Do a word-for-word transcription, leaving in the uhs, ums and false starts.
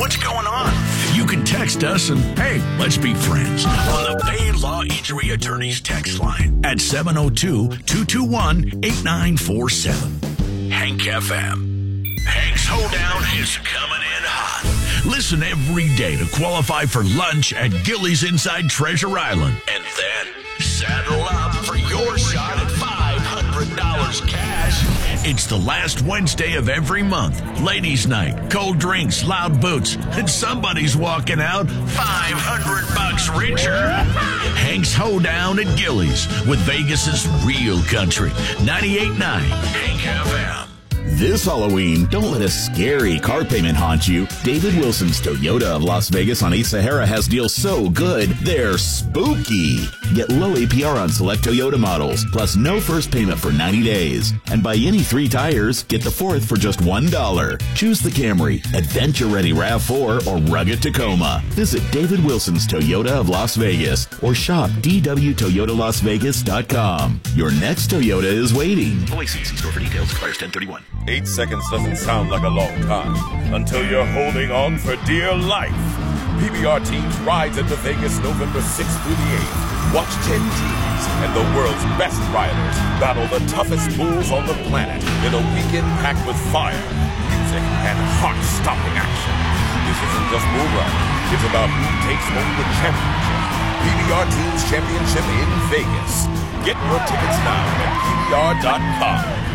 What's going on? You can text us and, hey, let's be friends on the Bay Law Injury Attorneys text line at seven oh two, two two one, eight nine four seven. Hank F M. Hank's Hoedown is coming in hot. Listen every day to qualify for lunch at Gillies inside Treasure Island. And then saddle up for your shot at five hundred dollars cash. It's the last Wednesday of every month. Ladies' night, cold drinks, loud boots, and somebody's walking out five hundred bucks richer. Hank's Hoedown at Gillies with Vegas's real country. ninety-eight point nine Hank F M. This Halloween, don't let a scary car payment haunt you. David Wilson's Toyota of Las Vegas on eighth Sahara has deals so good, they're spooky. Get low A P R on select Toyota models, plus no first payment for ninety days. And buy any three tires, get the fourth for just one dollar. Choose the Camry, Adventure-ready RAV four, or rugged Tacoma. Visit David Wilson's Toyota of Las Vegas or shop d w toyota las vegas dot com. Your next Toyota is waiting. Boise, see store for details. Expires ten thirty-one. Eight seconds doesn't sound like a long time until you're holding on for dear life. P B R Teams rides into Vegas November sixth through the eighth. Watch ten teams and the world's best riders battle the toughest bulls on the planet in a weekend packed with fire, music, and heart-stopping action. This isn't just bull riding. It's about who takes home the championship. P B R Teams Championship in Vegas. Get your tickets now at P B R dot com.